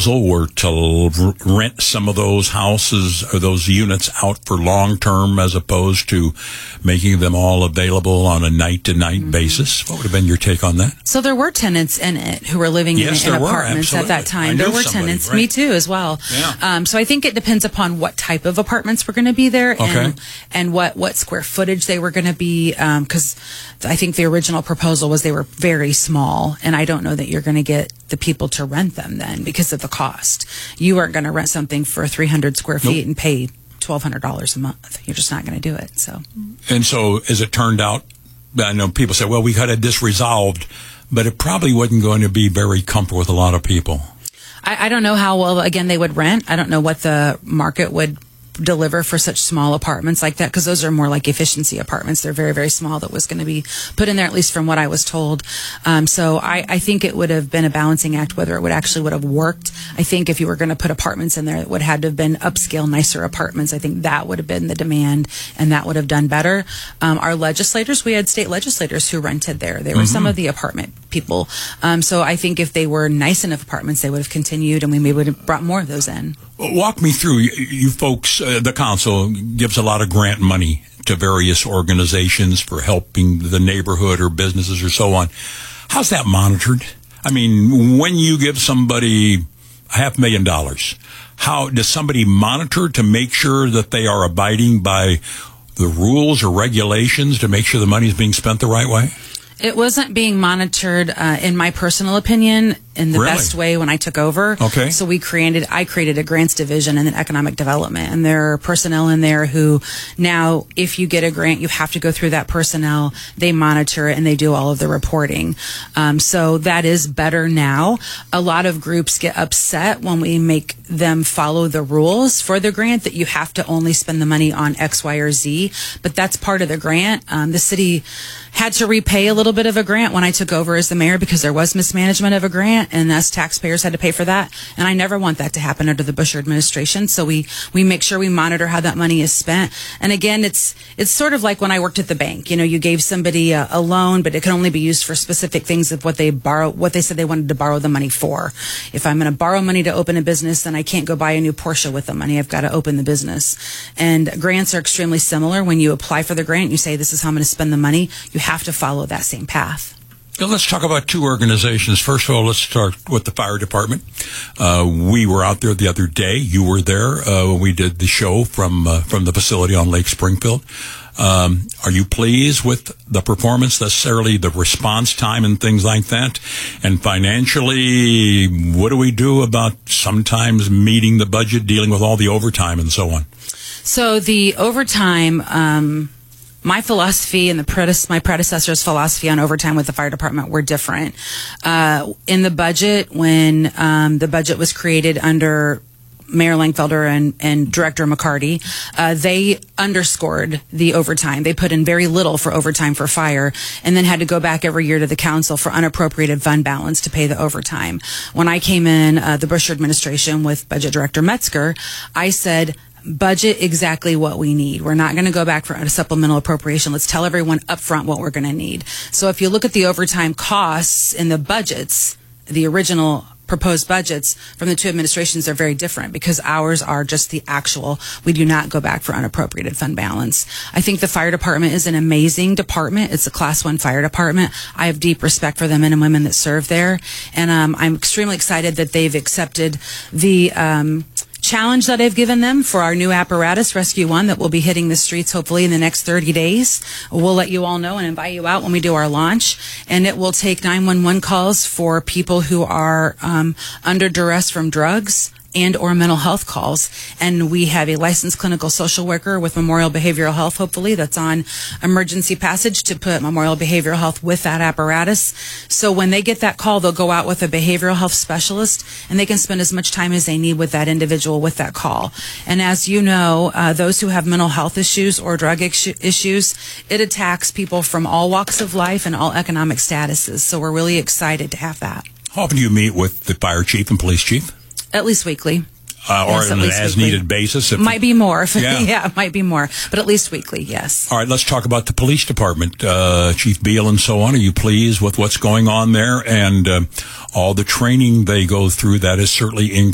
proposal were to rent some of those houses or those units out for long term as opposed to making them all available on a night-to-night basis? What would have been your take on that? So there were tenants in it who were living in apartments at that time. There were tenants, right? Me too, as well. Yeah. So I think it depends upon what type of apartments were going to be there and what square footage they were going to be, because I think the original proposal was they were very small, and I don't know that you're going to get the people to rent them then because of the cost. You aren't going to rent something for 300 square feet and pay $1,200 a month. You're just not going to do it. And so as it turned out, I know people say, well, we had this resolved, but it probably wasn't going to be very comfortable with a lot of people. I don't know how well, again, they would rent. I don't know what the market would deliver for such small apartments like that, because those are more like efficiency apartments. They're very, very small. That was going to be put in there, at least from what I was told. So I think it would have been a balancing act whether it would have worked. I think if you were going to put apartments in there, it would have had to have been upscale, nicer apartments. I think that would have been the demand, and that would have done better. Our legislators, we had state legislators who rented there. They were some of the apartment people. So I think if they were nice enough apartments, they would have continued, and we maybe would have brought more of those in. Walk me through, you folks, the council gives a lot of grant money to various organizations for helping the neighborhood or businesses or so on. How's that monitored? I mean, when you give somebody $500,000, how does somebody monitor to make sure that they are abiding by the rules or regulations to make sure the money is being spent the right way? It wasn't being monitored, in my personal opinion, in the best way when I took over. Okay. So I created a grants division and an economic development, and there are personnel in there who now, if you get a grant, you have to go through that personnel. They monitor it and they do all of the reporting. So that is better now. A lot of groups get upset when we make them follow the rules for the grant, that you have to only spend the money on X, Y, or Z. But that's part of the grant. The city had to repay a little bit of a grant when I took over as the mayor because there was mismanagement of a grant, and us taxpayers had to pay for that. And I never want that to happen under the Bush administration. So we make sure we monitor how that money is spent. And again, it's sort of like when I worked at the bank. You know, you gave somebody a loan, but it can only be used for specific things of what they said they wanted to borrow the money for. If I'm going to borrow money to open a business, then I can't go buy a new Porsche with the money. I've got to open the business. And grants are extremely similar. When you apply for the grant, you say, this is how I'm going to spend the money. You have to follow that same path. Now, let's talk about two organizations. First of all, let's start with the fire department. We were out there the other day. You were there when we did the show from the facility on Lake Springfield. Are you pleased with the performance, necessarily the response time and things like that? And financially, what do we do about sometimes meeting the budget, dealing with all the overtime and so on? So the overtime, my philosophy and my predecessor's philosophy on overtime with the fire department were different. In the budget, when the budget was created under Mayor Langfelder and Director McCarty, they underscored the overtime. They put in very little for overtime for fire, and then had to go back every year to the council for unappropriated fund balance to pay the overtime. When I came in, the Bush administration with Budget Director Metzger, I said, budget exactly what we need. We're not going to go back for a supplemental appropriation. Let's tell everyone up front what we're going to need. So if you look at the overtime costs in the budgets, the original proposed budgets from the two administrations are very different because ours are just the actual. We do not go back for unappropriated fund balance. I think the fire department is an amazing department. It's a Class 1 fire department. I have deep respect for the men and women that serve there. And I'm extremely excited that they've accepted the challenge that I've given them for our new apparatus, Rescue One, that will be hitting the streets hopefully in the next 30 days. We'll let you all know and invite you out when we do our launch. And it will take 911 calls for people who are under duress from drugs and or mental health calls. And we have a licensed clinical social worker with Memorial Behavioral Health, hopefully, that's on emergency passage to put Memorial Behavioral Health with that apparatus. So when they get that call, they'll go out with a behavioral health specialist, and they can spend as much time as they need with that individual with that call. And as you know, those who have mental health issues or drug issues, it attacks people from all walks of life and all economic statuses. So we're really excited to have that. How often do you meet with the fire chief and police chief? At least weekly. Or on an as-needed basis? Might be more. Yeah, it might be more. But at least weekly, yes. All right, let's talk about the police department. Chief Beal and so on. Are you pleased with what's going on there? And all the training they go through, that is certainly increased.